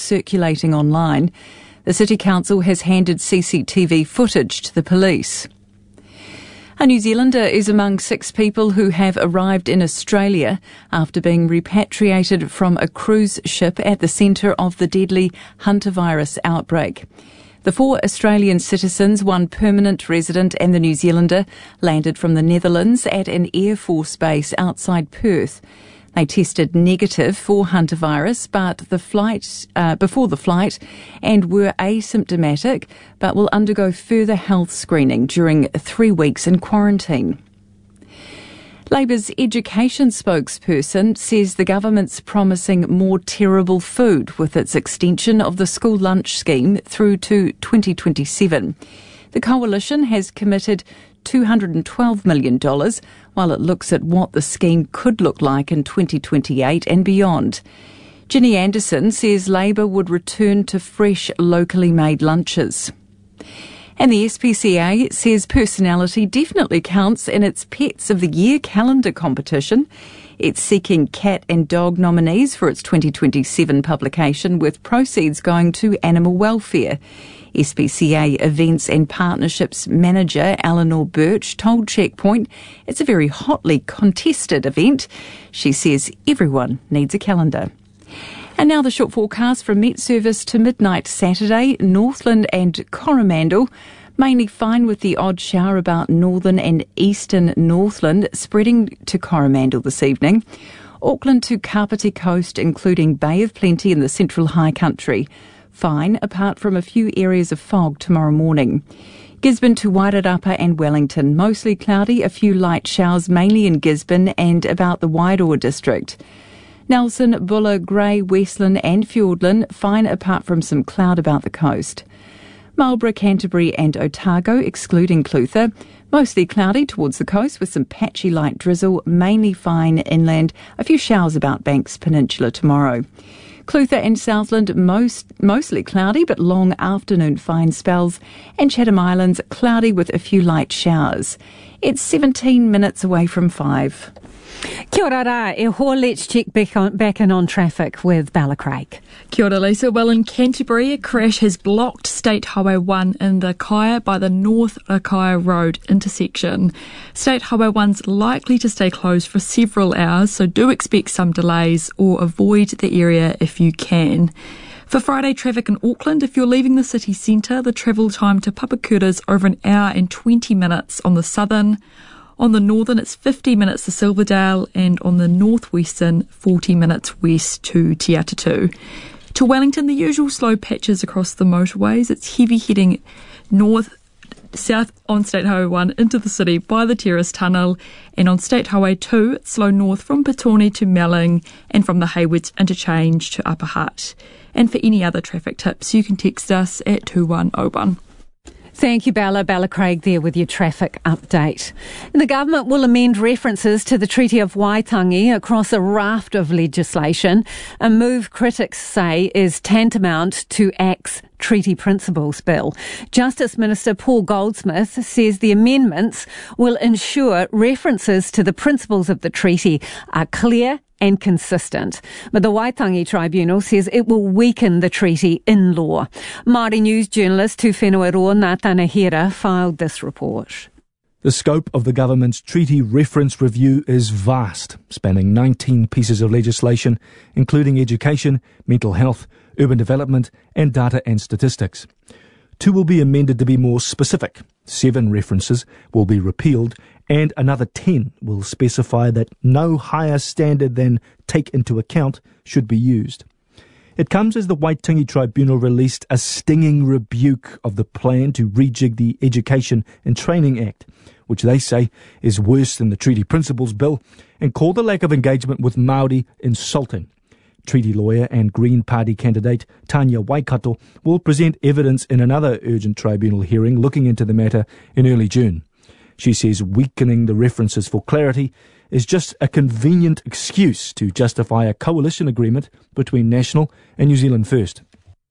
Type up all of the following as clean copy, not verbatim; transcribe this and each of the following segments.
circulating online. The City Council has handed CCTV footage to the police. A New Zealander is among 6 people who have arrived in Australia after being repatriated from a cruise ship at the centre of the deadly hantavirus outbreak. The 4 Australian citizens, 1 permanent resident and the New Zealander, landed from the Netherlands at an Air Force base outside Perth. They tested negative for hantavirus before the flight and were asymptomatic, but will undergo further health screening during 3 weeks in quarantine. Labour's education spokesperson says the government's promising more terrible food with its extension of the school lunch scheme through to 2027. The coalition has committed $212 million, while it looks at what the scheme could look like in 2028 and beyond. Ginny Anderson says Labour would return to fresh, locally made lunches. And the SPCA says personality definitely counts in its Pets of the Year calendar competition. It's seeking cat and dog nominees for its 2027 publication, with proceeds going to animal welfare. SPCA Events and Partnerships Manager Eleanor Birch told Checkpoint it's a very hotly contested event. She says everyone needs a calendar. And now the short forecast from Met Service to midnight Saturday. Northland and Coromandel mainly fine with the odd shower about northern and eastern Northland, spreading to Coromandel this evening. Auckland to Kapiti Coast, including Bay of Plenty in the central high country. Fine, apart from a few areas of fog tomorrow morning. Gisborne to Wairarapa and Wellington, mostly cloudy, a few light showers mainly in Gisborne and about the Wairoa district. Nelson, Buller, Grey, Westland and Fiordland, fine apart from some cloud about the coast. Marlborough, Canterbury and Otago, excluding Clutha, mostly cloudy towards the coast with some patchy light drizzle, mainly fine inland, a few showers about Banks Peninsula tomorrow. Clutha and Southland mostly cloudy but long afternoon fine spells, and Chatham Islands cloudy with a few light showers. It's 17 minutes away from 5. Kia ora rā, e hoa, let's check back in on traffic with Bella Craig. Kia ora, Lisa. Well, in Canterbury, a crash has blocked State Highway 1 in the Kaya by the North Kaya Road intersection. State Highway 1's likely to stay closed for several hours, so do expect some delays or avoid the area if you can. For Friday traffic in Auckland, if you're leaving the city centre, the travel time to Papakura's over an hour and 20 minutes on the southern. On the northern, it's 50 minutes to Silverdale, and on the northwestern, 40 minutes west to Te Atatu. To Wellington, the usual slow patches across the motorways. It's heavy heading south on State Highway 1 into the city by the Terrace Tunnel, and on State Highway 2, it's slow north from Petone to Melling and from the Haywoods interchange to Upper Hutt. And for any other traffic tips, you can text us at 2101. Thank you, Bella. Bella Craig there with your traffic update. The government will amend references to the Treaty of Waitangi across a raft of legislation, a move critics say is tantamount to ACT's Treaty Principles Bill. Justice Minister Paul Goldsmith says the amendments will ensure references to the principles of the treaty are clear and consistent. But the Waitangi Tribunal says it will weaken the treaty in law. Māori news journalist Tūwhenuaroa Ngātana Hera filed this report. The scope of the government's treaty reference review is vast, spanning 19 pieces of legislation, including education, mental health, urban development, and data and statistics. 2 will be amended to be more specific. 7 references will be repealed, and another 10 will specify that no higher standard than take into account should be used. It comes as the Waitangi Tribunal released a stinging rebuke of the plan to rejig the Education and Training Act, which they say is worse than the Treaty Principles Bill, and called the lack of engagement with Māori insulting. Treaty lawyer and Green Party candidate Tanya Waikato will present evidence in another urgent tribunal hearing looking into the matter in early June. She says weakening the references for clarity is just a convenient excuse to justify a coalition agreement between National and New Zealand First.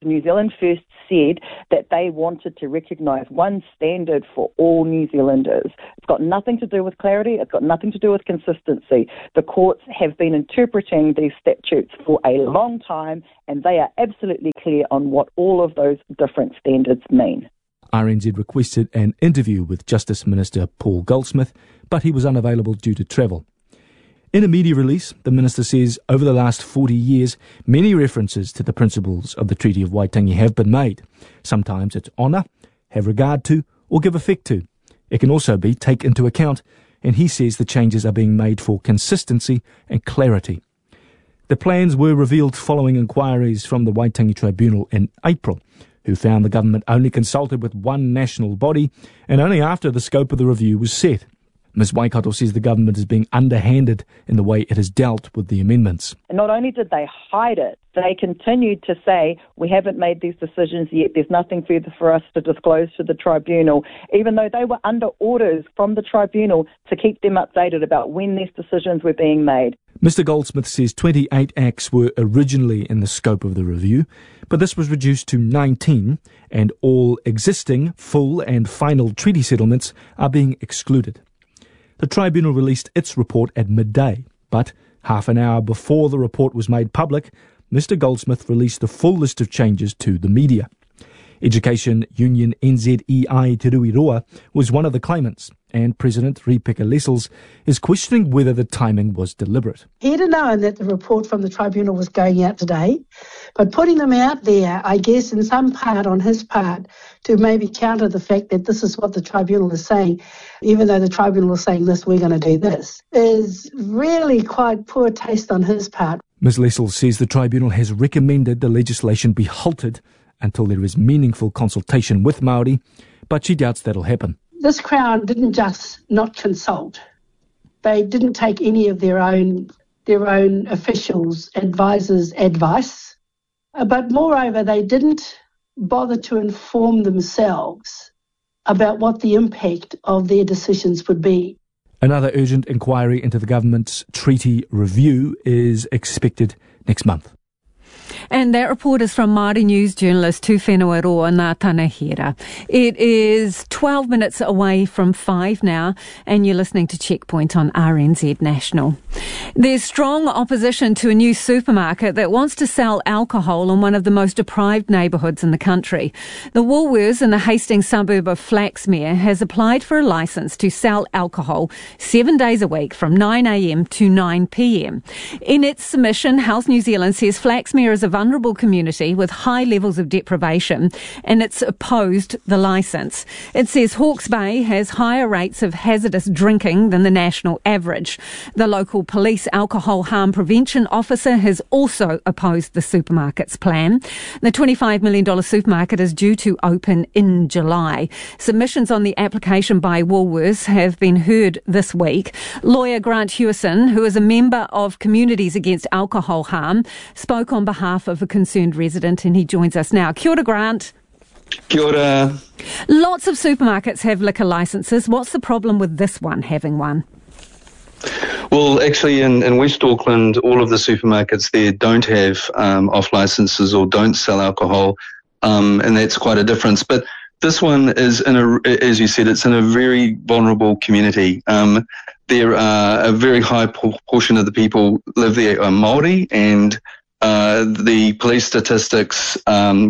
New Zealand First said that they wanted to recognise one standard for all New Zealanders. It's got nothing to do with clarity. It's got nothing to do with consistency. The courts have been interpreting these statutes for a long time, and they are absolutely clear on what all of those different standards mean. RNZ requested an interview with Justice Minister Paul Goldsmith, but he was unavailable due to travel. In a media release, the Minister says over the last 40 years, many references to the principles of the Treaty of Waitangi have been made. Sometimes it's honour, have regard to, or give effect to. It can also be take into account, and he says the changes are being made for consistency and clarity. The plans were revealed following inquiries from the Waitangi Tribunal in April, who found the government only consulted with one national body and only after the scope of the review was set. Ms Waikato says the government is being underhanded in the way it has dealt with the amendments. And not only did they hide it, they continued to say, we haven't made these decisions yet, there's nothing further for us to disclose to the tribunal, even though they were under orders from the tribunal to keep them updated about when these decisions were being made. Mr Goldsmith says 28 acts were originally in the scope of the review, but this was reduced to 19, and all existing full and final treaty settlements are being excluded. The tribunal released its report at midday, but half an hour before the report was made public, Mr Goldsmith released the full list of changes to the media. Education Union NZEI Te Ruiroa was one of the claimants, and President Ripeka Lessels is questioning whether the timing was deliberate. He'd have known that the report from the tribunal was going out today, but putting them out there, I guess in some part on his part, to maybe counter the fact that this is what the tribunal is saying, even though the tribunal is saying this, we're going to do this, is really quite poor taste on his part. Ms Lessels says the tribunal has recommended the legislation be halted until there is meaningful consultation with Māori, but she doubts that'll happen. This Crown didn't just not consult. They didn't take any of their own officials, advisors' advice. But moreover, they didn't bother to inform themselves about what the impact of their decisions would be. Another urgent inquiry into the government's treaty review is expected next month. And that report is from Māori News journalist Tūwhenua Roa Ngā Tanahera. It is 12 minutes away from 5 now, and you're listening to Checkpoint on RNZ National. There's strong opposition to a new supermarket that wants to sell alcohol in one of the most deprived neighbourhoods in the country. The Woolworths in the Hastings suburb of Flaxmere has applied for a licence to sell alcohol 7 days a week from 9 a.m. to 9 p.m. In its submission, Health New Zealand says Flaxmere is a vulnerable community with high levels of deprivation, and it's opposed the licence. It says Hawke's Bay has higher rates of hazardous drinking than the national average. The local police alcohol harm prevention officer has also opposed the supermarket's plan. The $25 million supermarket is due to open in July. Submissions on the application by Woolworths have been heard this week. Lawyer Grant Hewison, who is a member of Communities Against Alcohol Harm, spoke on behalf of a concerned resident, and he joins us now. Kia ora, Grant. Kia ora. Lots of supermarkets have liquor licences. What's the problem with this one having one? Well, actually, in West Auckland, all of the supermarkets there don't have off licences or don't sell alcohol, and that's quite a difference. But this one is, as you said, it's in a very vulnerable community. There are a very high portion of the people live there are Māori, and the police statistics show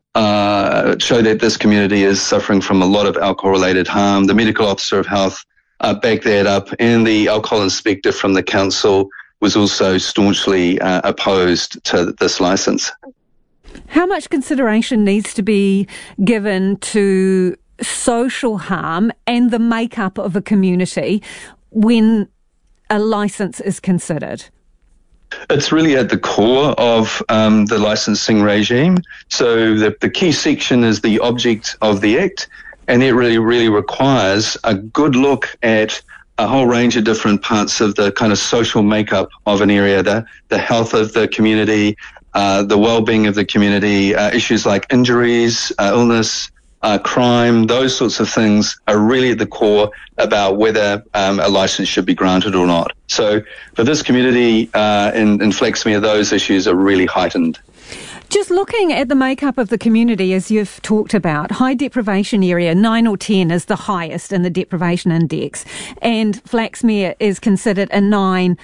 that this community is suffering from a lot of alcohol-related harm. The medical officer of health backed that up, and the alcohol inspector from the council was also staunchly opposed to this licence. How much consideration needs to be given to social harm and the makeup of a community when a licence is considered? It's really at the core of the licensing regime. So the key section is the object of the Act, and it really requires a good look at a whole range of different parts of the kind of social makeup of an area, the health of the community, the well-being of the community, issues like injuries, illness, crime, those sorts of things are really at the core about whether a license should be granted or not. So for this community in Flaxmere, those issues are really heightened. Just looking at the makeup of the community, as you've talked about, high deprivation area, 9 or 10 is the highest in the deprivation index, and Flaxmere is considered a 9/10,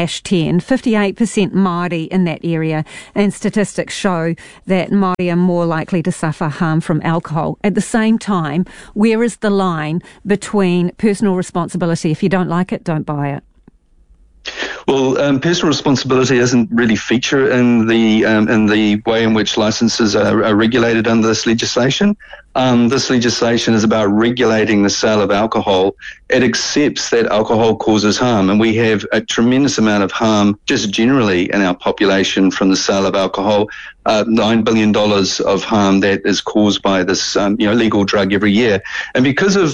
58% Māori in that area, and statistics show that Māori are more likely to suffer harm from alcohol. At the same time, where is the line between personal responsibility? If you don't like it, don't buy it. Well, personal responsibility doesn't really feature in the way in which licences are regulated under this legislation. This legislation is about regulating the sale of alcohol. It accepts that alcohol causes harm, and we have a tremendous amount of harm just generally in our population from the sale of alcohol. $9 billion of harm that is caused by this legal drug every year, and because of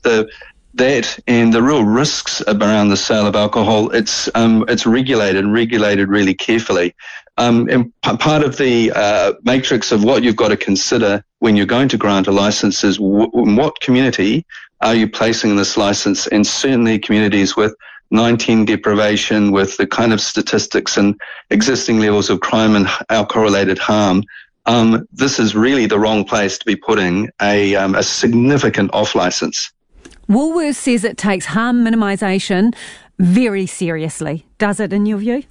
that and the real risks around the sale of alcohol, it's regulated really carefully. And part of the matrix of what you've got to consider when you're going to grant a license is what community are you placing this license, and certainly communities with 9/10 deprivation, with the kind of statistics and existing levels of crime and alcohol-related harm. This is really the wrong place to be putting a significant off license. Woolworths says it takes harm minimisation very seriously. Does it, in your view?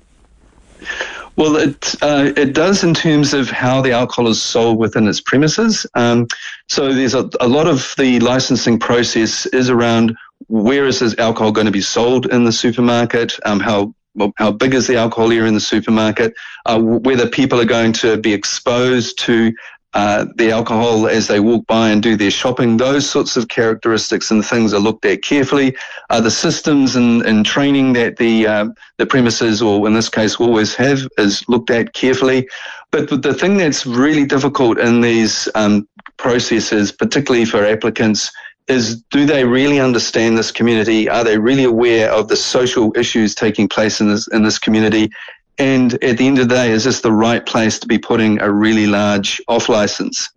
Well, it does in terms of how the alcohol is sold within its premises. So there's a lot of the licensing process is around where is this alcohol going to be sold in the supermarket, how big is the alcohol area in the supermarket, whether people are going to be exposed to the alcohol as they walk by and do their shopping. Those sorts of characteristics and things are looked at carefully. The systems and training that the premises, or in this case Woolworths, have, is looked at carefully. But the thing that's really difficult in these processes, particularly for applicants, is do they really understand this community? Are they really aware of the social issues taking place in this community? And at the end of the day, is this the right place to be putting a really large off licence?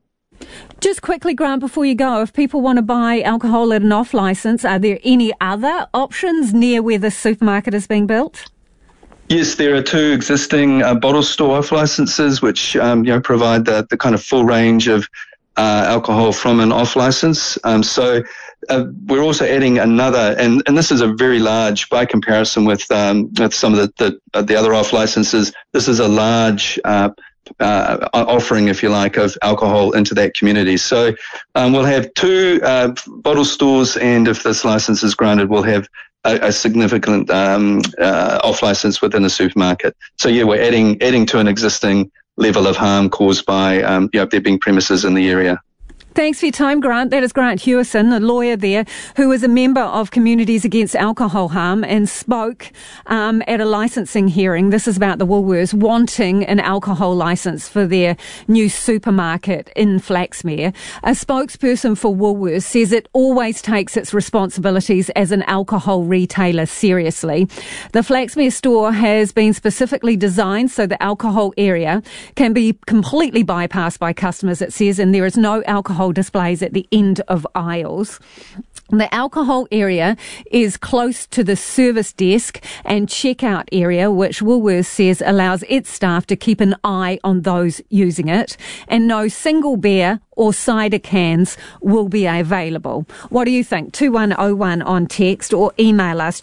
Just quickly, Grant, before you go, if people want to buy alcohol at an off licence, are there any other options near where the supermarket is being built? Yes, there are 2 existing bottle store off licences which provide the kind of full range of alcohol from an off licence. So we're also adding another, and this is a very large, by comparison with some of the other off licences, this is a large offering, if you like, of alcohol into that community. So we'll have 2 bottle stores, and if this licence is granted, we'll have a significant off licence within the supermarket. So yeah, we're adding to an existing level of harm caused by there being premises in the area. Thanks for your time, Grant. That is Grant Hewison, a lawyer there, who is a member of Communities Against Alcohol Harm and spoke at a licensing hearing. This is about the Woolworths wanting an alcohol licence for their new supermarket in Flaxmere. A spokesperson for Woolworths says it always takes its responsibilities as an alcohol retailer seriously. The Flaxmere store has been specifically designed so the alcohol area can be completely bypassed by customers, it says, and there is no alcohol displays at the end of aisles. The alcohol area is close to the service desk and checkout area, which Woolworths says allows its staff to keep an eye on those using it, and no single beer or cider cans will be available. What do you think? 2101 on text, or email us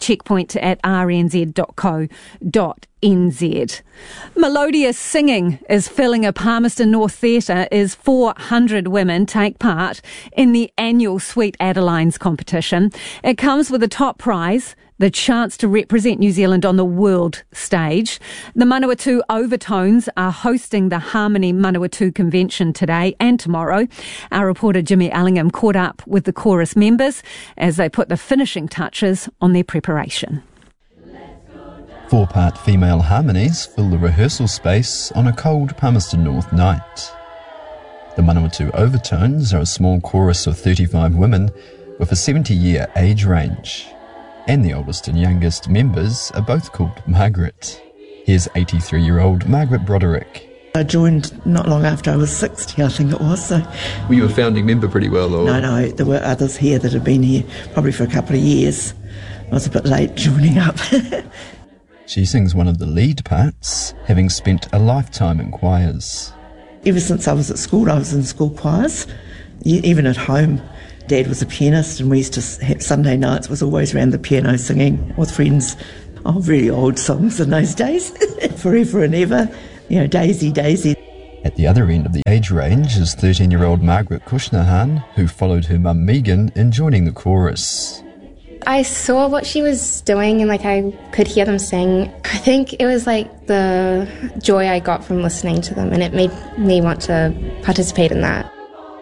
checkpoint@rnz.co.nz. Melodious singing is filling a Palmerston North theatre as 400 women take part in the annual Sweet Adelines competition. It comes with a top prize, the chance to represent New Zealand on the world stage. The Manawatu Overtones are hosting the Harmony Manawatu Convention today and tomorrow. Our reporter Jimmy Allingham caught up with the chorus members as they put the finishing touches on their preparation. 4-part female harmonies fill the rehearsal space on a cold Palmerston North night. The Manawatu Overtones are a small chorus of 35 women with a 70-year age range, and the oldest and youngest members are both called Margaret. Here's 83-year-old Margaret Broderick. I joined not long after I was 60, I think it was. So. Were you a founding member pretty well? Or? No, there were others here that had been here probably for a couple of years. I was a bit late joining up. She sings one of the lead parts, having spent a lifetime in choirs. Ever since I was at school, I was in school choirs. Even at home, Dad was a pianist, and we used to have Sunday nights was always around the piano singing with friends. Really old songs in those days. Forever and ever. Daisy, Daisy. At the other end of the age range is 13-year-old Margaret Kushnahan, who followed her mum Megan in joining the chorus. I saw what she was doing and I could hear them sing. I think it was the joy I got from listening to them, and it made me want to participate in that.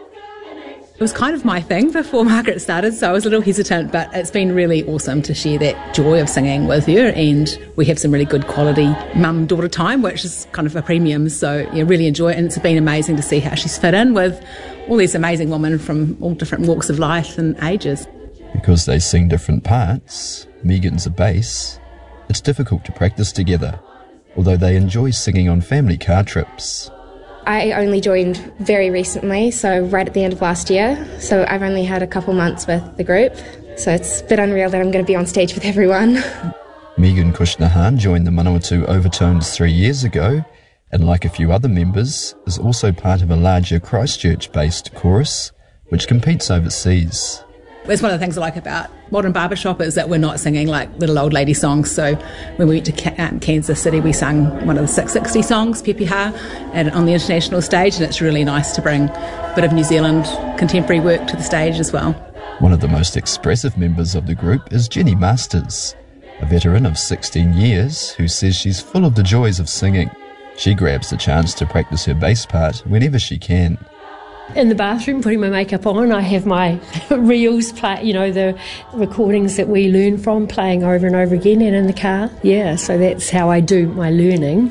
It was kind of my thing before Margaret started, so I was a little hesitant, but it's been really awesome to share that joy of singing with her, and we have some really good quality mum-daughter time, which is kind of a premium, so really enjoy it, and it's been amazing to see how she's fit in with all these amazing women from all different walks of life and ages. Because they sing different parts, Megan's a bass, it's difficult to practice together, although they enjoy singing on family car trips. I only joined very recently, so right at the end of last year, so I've only had a couple months with the group, so it's a bit unreal that I'm going to be on stage with everyone. Megan Kushnahan joined the Manawatu Overtones 3 years ago, and like a few other members, is also part of a larger Christchurch-based chorus, which competes overseas. It's one of the things I like about Modern Barbershop is that we're not singing little old lady songs. So when we went to Kansas City, we sang one of the 660 songs, Pepe Ha, and on the international stage, and it's really nice to bring a bit of New Zealand contemporary work to the stage as well. One of the most expressive members of the group is Jenny Masters, a veteran of 16 years who says she's full of the joys of singing. She grabs the chance to practice her bass part whenever she can. In the bathroom, putting my makeup on, I have my reels play, the recordings that we learn from, playing over and over again, and in the car. So that's how I do my learning.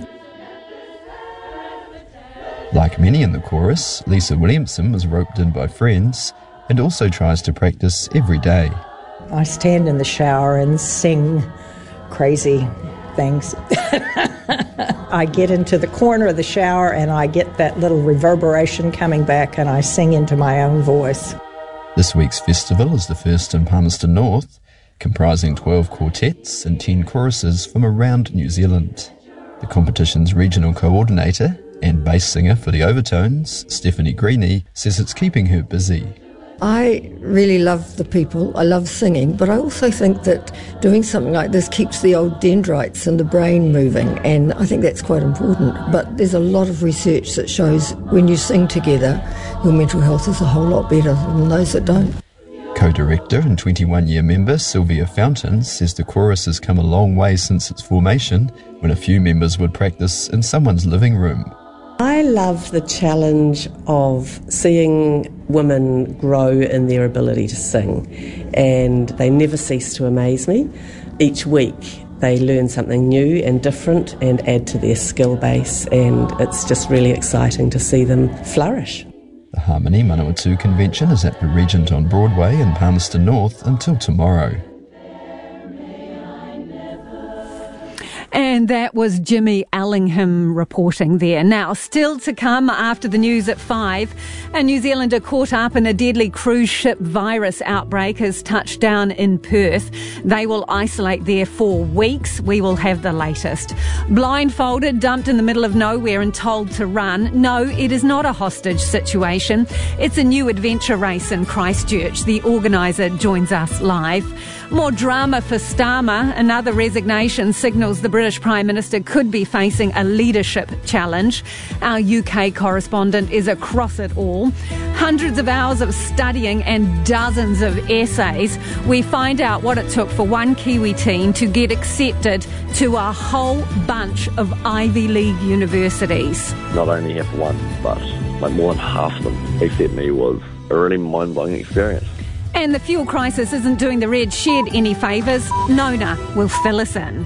Like many in the chorus, Lisa Williamson was roped in by friends and also tries to practice every day. I stand in the shower and sing crazy things. I get into the corner of the shower and I get that little reverberation coming back and I sing into my own voice. This week's festival is the first in Palmerston North, comprising 12 quartets and 10 choruses from around New Zealand. The competition's regional coordinator and bass singer for the Overtones, Stephanie Greeny, says it's keeping her busy. I really love the people, I love singing, but I also think that doing something like this keeps the old dendrites in the brain moving, and I think that's quite important. But there's a lot of research that shows when you sing together, your mental health is a whole lot better than those that don't. Co-director and 21-year member Sylvia Fountain says the chorus has come a long way since its formation, when a few members would practice in someone's living room. I love the challenge of seeing women grow in their ability to sing, and they never cease to amaze me. Each week they learn something new and different and add to their skill base, and it's just really exciting to see them flourish. The Harmony Manawatu convention is at the Regent on Broadway in Palmerston North until tomorrow. And that was Jimmy Allingham reporting there. Now, still to come after the news at 5, a New Zealander caught up in a deadly cruise ship virus outbreak has touched down in Perth. They will isolate there for weeks. We will have the latest. Blindfolded, dumped in the middle of nowhere and told to run. No, it is not a hostage situation. It's a new adventure race in Christchurch. The organiser joins us live. More drama for Starmer. Another resignation signals the British Prime Minister could be facing a leadership challenge. Our UK correspondent is across it all. Hundreds of hours of studying and dozens of essays. We find out what it took for one Kiwi teen to get accepted to a whole bunch of Ivy League universities. Not only have one, but more than half of them accept me was a really mind-blowing experience. And the fuel crisis isn't doing the Red Shed any favours. Nona will fill us in.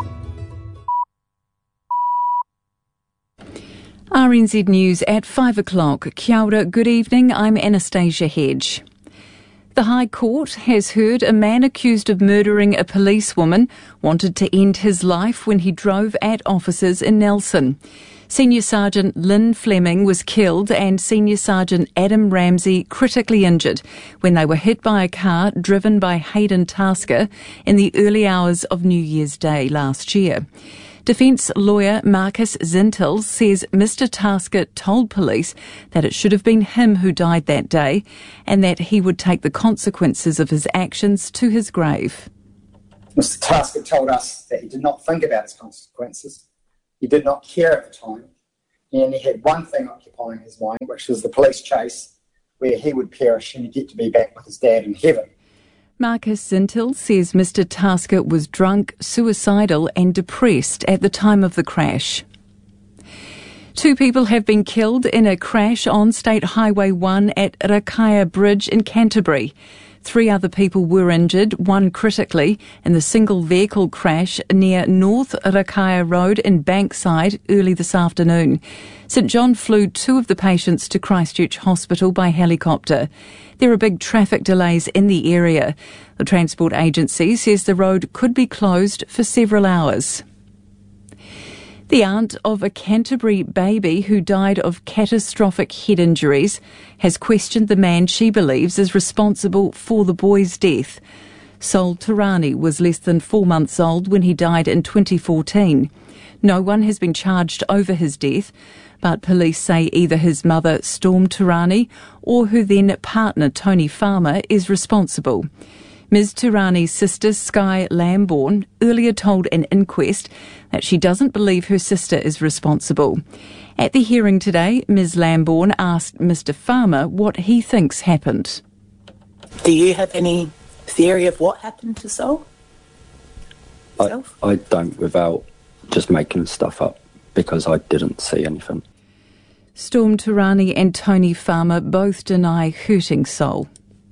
RNZ News at 5 o'clock. Kia ora, good evening. I'm Anastasia Hedge. The High Court has heard a man accused of murdering a policewoman wanted to end his life when he drove at officers in Nelson. Senior Sergeant Lynn Fleming was killed and Senior Sergeant Adam Ramsey critically injured when they were hit by a car driven by Hayden Tasker in the early hours of New Year's Day last year. Defence lawyer Marcus Zintel says Mr Tasker told police that it should have been him who died that day and that he would take the consequences of his actions to his grave. Mr Tasker told us that he did not think about his consequences. He did not care at the time, and he had one thing occupying his mind, which was the police chase, where he would perish and get to be back with his dad in heaven. Marcus Zintel says Mr Tasker was drunk, suicidal and depressed at the time of the crash. 2 people have been killed in a crash on State Highway 1 at Rakaia Bridge in Canterbury. 3 other people were injured, 1 critically, in the single vehicle crash near North Rakaia Road in Bankside early this afternoon. St John flew 2 of the patients to Christchurch Hospital by helicopter. There are big traffic delays in the area. The transport agency says the road could be closed for several hours. The aunt of a Canterbury baby who died of catastrophic head injuries has questioned the man she believes is responsible for the boy's death. Sol Tarani was less than 4 months old when he died in 2014. No one has been charged over his death, but police say either his mother, Storm Tarani, or her then partner, Tony Farmer, is responsible. Ms Tarani's sister, Sky Lambourne, earlier told an inquest that she doesn't believe her sister is responsible. At the hearing today, Ms Lambourne asked Mr Farmer what he thinks happened. Do you have any theory of what happened to Sol? I don't, without just making stuff up, because I didn't see anything. Storm Tarani and Tony Farmer both deny hurting Sol.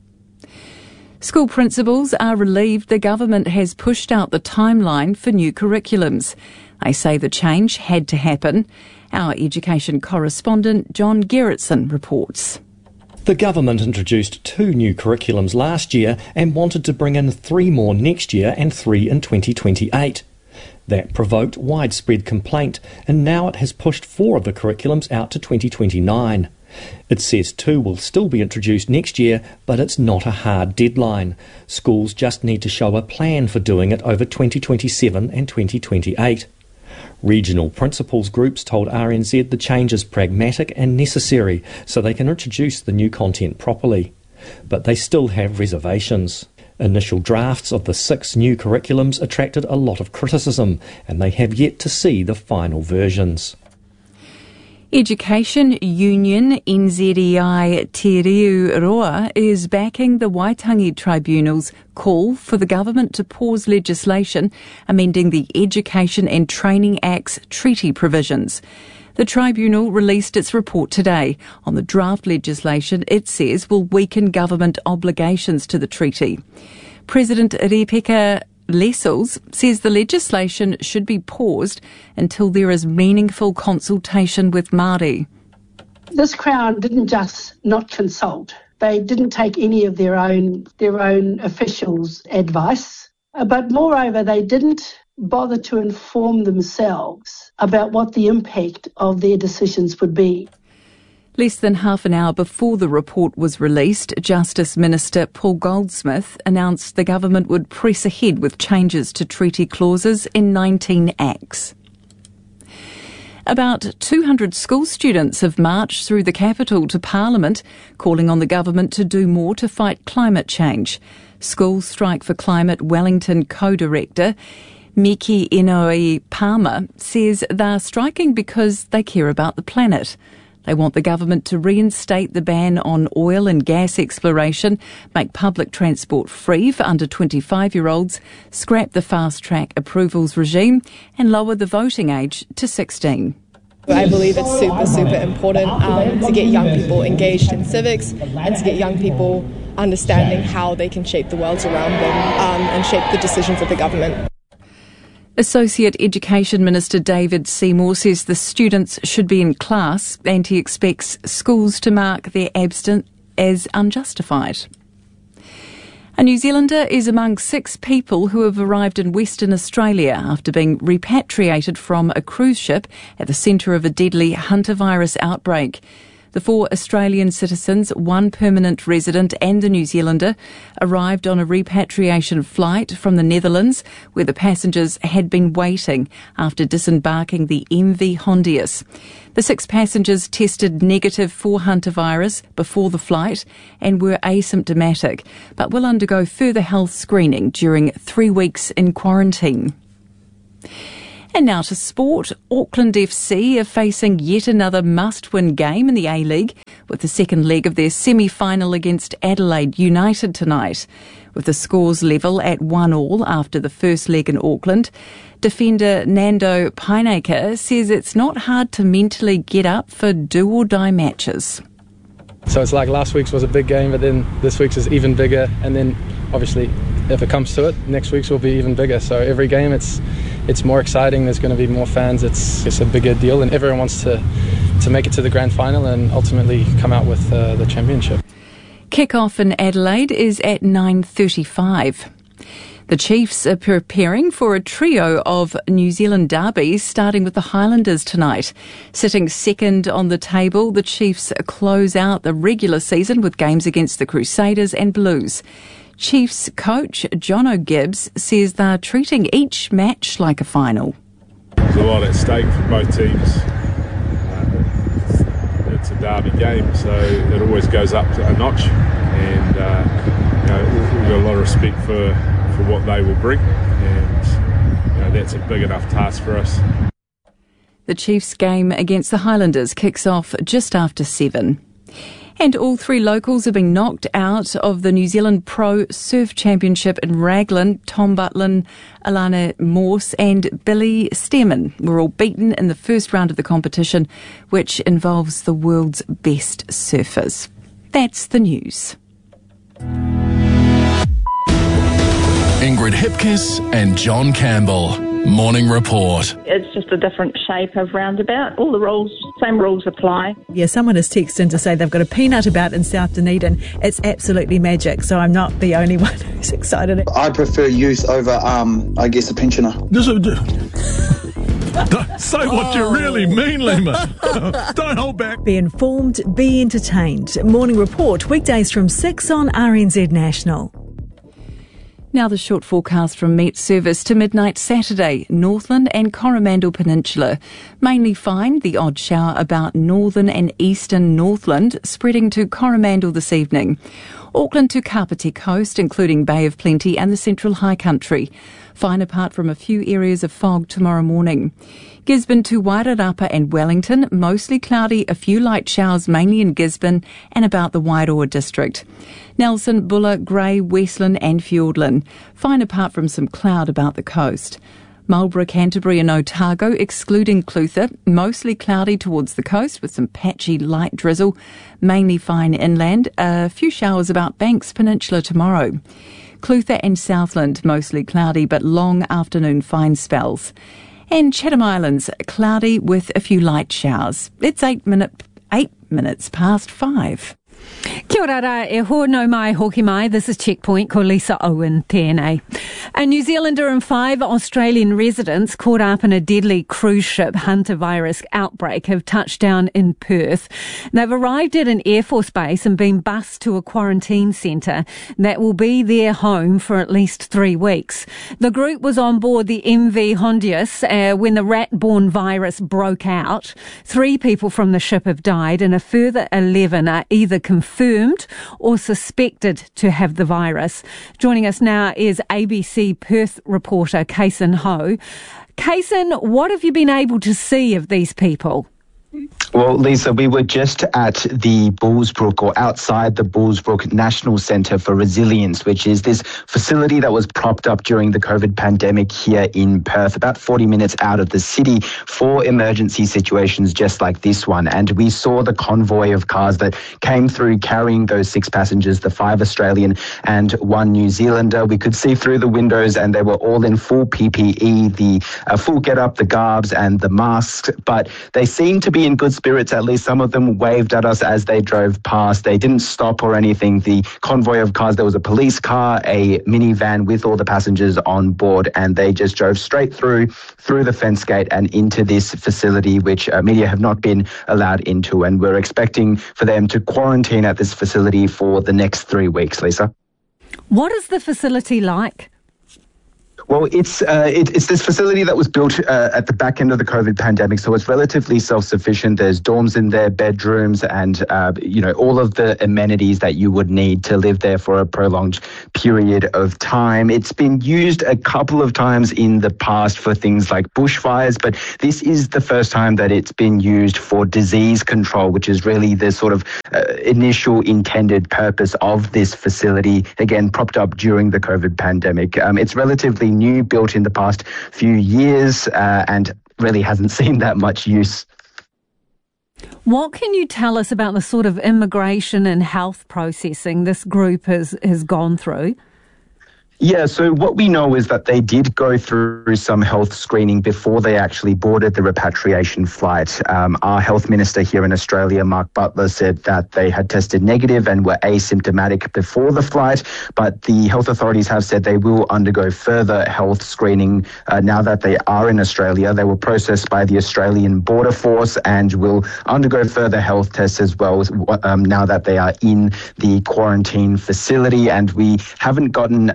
School principals are relieved the government has pushed out the timeline for new curriculums. They say the change had to happen. Our education correspondent John Gerritsen reports. The government introduced 2 new curriculums last year and wanted to bring in 3 more next year and 3 in 2028. That provoked widespread complaint, and now it has pushed 4 of the curriculums out to 2029. It says 2 will still be introduced next year, but it's not a hard deadline. Schools just need to show a plan for doing it over 2027 and 2028. Regional principals groups told RNZ the change is pragmatic and necessary so they can introduce the new content properly. But they still have reservations. Initial drafts of the 6 new curriculums attracted a lot of criticism, and they have yet to see the final versions. Education Union NZEI Te Reo Roa is backing the Waitangi Tribunal's call for the government to pause legislation amending the Education and Training Act's treaty provisions. The tribunal released its report today on the draft legislation it says will weaken government obligations to the treaty. President Rebecca Lessels says the legislation should be paused until there is meaningful consultation with Māori. This Crown didn't just not consult. They didn't take any of their own officials' advice. But moreover, they didn't bother to inform themselves about what the impact of their decisions would be. Less than half an hour before the report was released, Justice Minister Paul Goldsmith announced the government would press ahead with changes to treaty clauses in 19 acts. About 200 school students have marched through the capital to Parliament, calling on the government to do more to fight climate change. School Strike for Climate Wellington co-director Miki Inouye Palmer says they're striking because they care about the planet. They want the government to reinstate the ban on oil and gas exploration, make public transport free for under 25-year-olds, scrap the fast-track approvals regime and lower the voting age to 16. I believe it's super important to get young people engaged in civics and to get young people understanding how they can shape the world around them and shape the decisions of the government. Associate Education Minister David Seymour says the students should be in class and he expects schools to mark their absence as unjustified. A New Zealander is among 6 people who have arrived in Western Australia after being repatriated from a cruise ship at the centre of a deadly hantavirus outbreak. The 4 Australian citizens, 1 permanent resident and a New Zealander, arrived on a repatriation flight from the Netherlands, where the passengers had been waiting after disembarking the MV Hondius. The 6 passengers tested negative for hantavirus before the flight and were asymptomatic, but will undergo further health screening during 3 weeks in quarantine. And now to sport. Auckland FC are facing yet another must-win game in the A-League with the second leg of their semi-final against Adelaide United tonight. With the scores level at 1-1 after the first leg in Auckland, defender Nando Pineacre says it's not hard to mentally get up for do-or-die matches. So it's like last week's was a big game, but then this week's is even bigger, and then obviously if it comes to it, next week's will be even bigger. So every game it's more exciting, there's going to be more fans, it's a bigger deal, and everyone wants to make it to the grand final and ultimately come out with the championship. Kick-off in Adelaide is at 9:35. The Chiefs are preparing for a trio of New Zealand derbies, starting with the Highlanders tonight. Sitting second on the table, the Chiefs close out the regular season with games against the Crusaders and Blues. Chiefs coach Jono Gibbs says they're treating each match like a final. There's a lot at stake for both teams. It's a derby game, so it always goes up a notch, and we've got a lot of respect for what they will bring, and that's a big enough task for us. The Chiefs game against the Highlanders kicks off just after 7. And all 3 locals have been knocked out of the New Zealand Pro Surf Championship in Raglan. Tom Butlin, Alana Morse and Billy Stearman were all beaten in the first round of the competition, which involves the world's best surfers. That's the news. Ingrid Hipkiss and John Campbell. Morning Report. It's just a different shape of roundabout. All the rules, same rules apply. Yeah, someone has texted in to say they've got a peanut about in South Dunedin. It's absolutely magic, so I'm not the only one who's excited. I prefer youth over, I guess, a pensioner. Say what you really mean, Lima. Don't hold back. Be informed, be entertained. Morning Report, weekdays from 6 on RNZ National. Now the short forecast from Met Service to midnight Saturday, Northland and Coromandel Peninsula. Mainly fine, the odd shower about northern and eastern Northland, spreading to Coromandel this evening. Auckland to Kapiti Coast, including Bay of Plenty and the Central High Country. Fine apart from a few areas of fog tomorrow morning. Gisborne to Wairarapa and Wellington, mostly cloudy, a few light showers mainly in Gisborne and about the Wairoa district. Nelson, Buller, Grey, Westland and Fiordland. Fine apart from some cloud about the coast. Marlborough, Canterbury and Otago, excluding Clutha, mostly cloudy towards the coast with some patchy light drizzle, mainly fine inland, a few showers about Banks Peninsula tomorrow. Clutha and Southland, mostly cloudy but long afternoon fine spells. And Chatham Islands, cloudy with a few light showers. It's 8 minutes past 5. Kia ora rā, e ho no mai hoki mai. This is Checkpoint, ko Lisa Owen tēnei. A New Zealander and 5 Australian residents caught up in a deadly cruise ship hantavirus outbreak have touched down in Perth. They've arrived at an Air Force base and been bussed to a quarantine centre that will be their home for at least 3 weeks. The group was on board the MV Hondius when the rat-borne virus broke out. 3 people from the ship have died and a further 11 are either confirmed or suspected to have the virus. Joining us now is ABC Perth reporter Kason Ho. Kason, what have you been able to see of these people? Well, Lisa, we were just at the Bullsbrook or outside the Bullsbrook National Centre for Resilience, which is this facility that was propped up during the COVID pandemic here in Perth, about 40 minutes out of the city for emergency situations just like this one. And we saw the convoy of cars that came through carrying those 6 passengers, the 5 Australian and 1 New Zealander. We could see through the windows and they were all in full PPE, the full get-up, the garbs and the masks, but they seemed to be in good spirits, at least some of them waved at us as they drove past. They didn't stop or anything. The convoy of cars, there was a police car, a minivan with all the passengers on board, and they just drove straight through the fence gate and into this facility, which media have not been allowed into. And we're expecting for them to quarantine at this facility for the next 3 weeks, Lisa. What is the facility like? Well, it's this facility that was built at the back end of the COVID pandemic, so it's relatively self-sufficient. There's dorms in there, bedrooms, and all of the amenities that you would need to live there for a prolonged period of time. It's been used a couple of times in the past for things like bushfires, but this is the first time that it's been used for disease control, which is really the sort of initial intended purpose of this facility, again, propped up during the COVID pandemic. It's relatively new, built in the past few years, and really hasn't seen that much use. What can you tell us about the sort of immigration and health processing this group has gone through? Yeah, so what we know is that they did go through some health screening before they actually boarded the repatriation flight. Our health minister here in Australia, Mark Butler, said that they had tested negative and were asymptomatic before the flight, but the health authorities have said they will undergo further health screening now that they are in Australia. They were processed by the Australian Border Force and will undergo further health tests as well now that they are in the quarantine facility. And we haven't gotten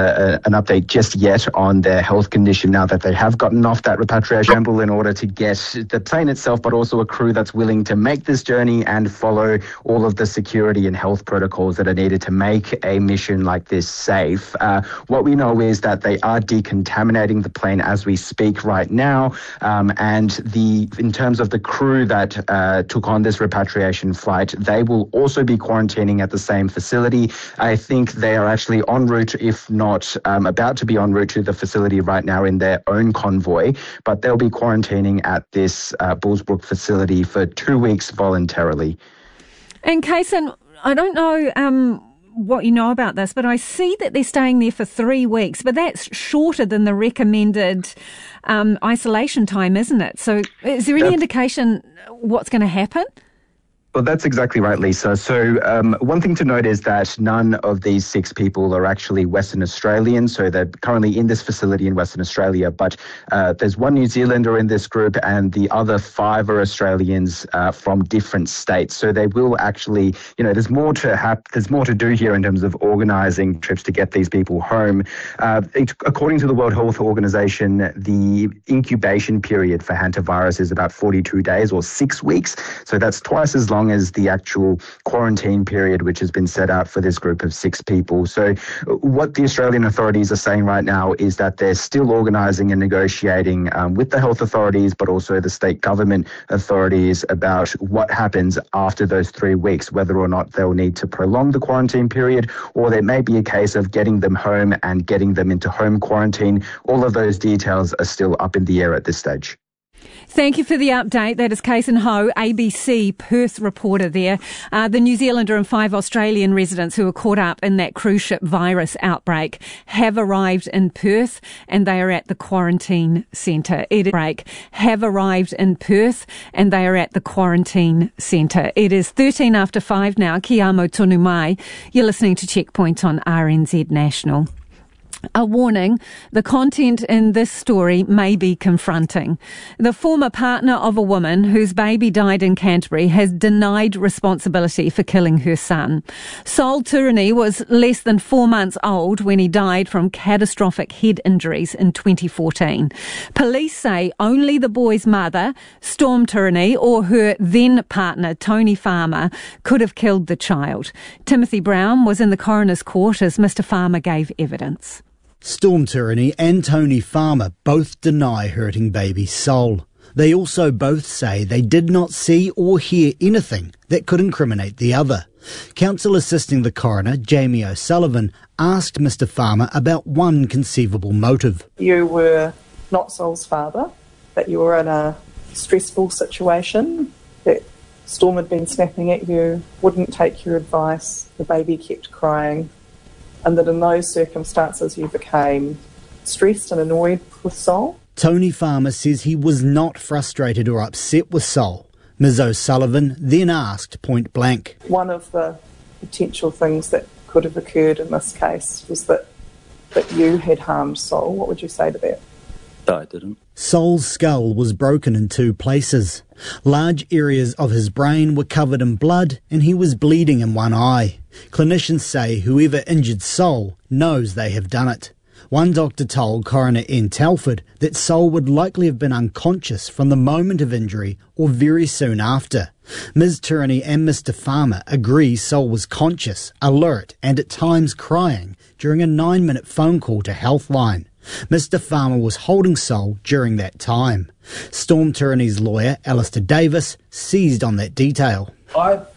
an update just yet on their health condition now that they have gotten off that repatriation scramble in order to get the plane itself, but also a crew that's willing to make this journey and follow all of the security and health protocols that are needed to make a mission like this safe. What we know is that they are decontaminating the plane as we speak right now, and in terms of the crew that took on this repatriation flight, they will also be quarantining at the same facility. I think they are actually en route, if not about to be en route to the facility right now in their own convoy, but they'll be quarantining at this Bullsbrook facility for 2 weeks voluntarily. And Kaysen, I don't know what you know about this, but I see that they're staying there for 3 weeks, but that's shorter than the recommended isolation time, isn't it? So is there any indication what's going to happen? Well, that's exactly right, Lisa. So one thing to note is that none of these 6 people are actually Western Australians. So they're currently in this facility in Western Australia, but there's 1 New Zealander in this group and the other 5 are Australians from different states. So they will actually, there's more to do here in terms of organising trips to get these people home. According to the World Health Organization, the incubation period for hantavirus is about 42 days or 6 weeks. So that's twice as long as the actual quarantine period, which has been set out for this group of 6 people. So what the Australian authorities are saying right now is that they're still organising and negotiating with the health authorities, but also the state government authorities about what happens after those 3 weeks, whether or not they'll need to prolong the quarantine period, or there may be a case of getting them home and getting them into home quarantine. All of those details are still up in the air at this stage. Thank you for the update. That is Kaysen Ho, ABC Perth reporter there. The New Zealander and 5 Australian residents who were caught up in that cruise ship virus outbreak have arrived in Perth and they are at the quarantine centre. It is 13 after 5 now. Kia amo tonu mai. You're listening to Checkpoint on RNZ National. A warning, the content in this story may be confronting. The former partner of a woman whose baby died in Canterbury has denied responsibility for killing her son. Sol Turini was less than 4 months old when he died from catastrophic head injuries in 2014. Police say only the boy's mother, Storm Turini, or her then partner, Tony Farmer, could have killed the child. Timothy Brown was in the coroner's court as Mr. Farmer gave evidence. Storm Turini and Tony Farmer both deny hurting baby Sol. They also both say they did not see or hear anything that could incriminate the other. Counsel assisting the coroner, Jamie O'Sullivan, asked Mr. Farmer about one conceivable motive. You were not Sol's father, that you were in a stressful situation, that Storm had been snapping at you, wouldn't take your advice, the baby kept crying, and that in those circumstances you became stressed and annoyed with Sol. Tony Farmer says he was not frustrated or upset with Sol. Ms O'Sullivan then asked point blank. One of the potential things that could have occurred in this case was that you had harmed Sol. What would you say to that? No, I didn't. Sol's skull was broken in 2 places. Large areas of his brain were covered in blood and he was bleeding in one eye. Clinicians say whoever injured Sol knows they have done it. One doctor told Coroner Ian Telford that Sol would likely have been unconscious from the moment of injury or very soon after. Ms Tierney and Mr Farmer agree Sol was conscious, alert and at times crying during a 9-minute phone call to Healthline. Mr Farmer was holding Sol during that time. Storm Tierney's lawyer, Alistair Davis, seized on that detail. I